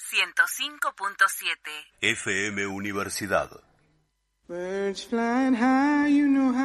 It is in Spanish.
105.7 FM Universidad. Birds flying high, you know